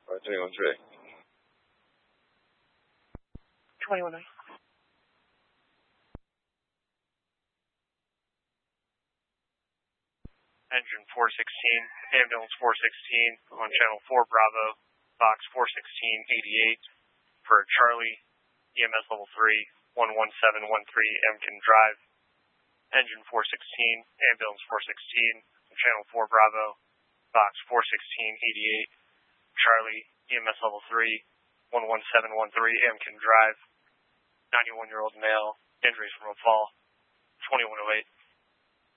2113. 21. Engine 416, ambulance 416 on channel 4 Bravo, box 41688 for Charlie, EMS level 3, 11713 Emkin Drive. Engine 416, ambulance 416 on channel 4 Bravo, box 41688 Charlie, EMS level 3, 11713 Emkin Drive. 91-year-old male, injuries from a fall, 2108.